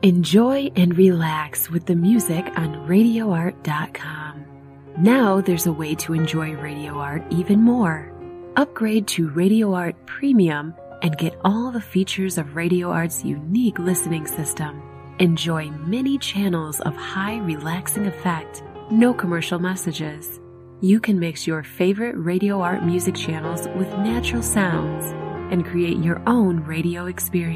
Enjoy and relax with the music on RadioArt.com. Now there's a way to enjoy Radio Art even more. Upgrade to Radio Art Premium and get all the features of Radio Art's unique listening system. Enjoy many channels of high relaxing effect, no commercial messages. You can mix your favorite Radio Art music channels with natural sounds and create your own radio experience.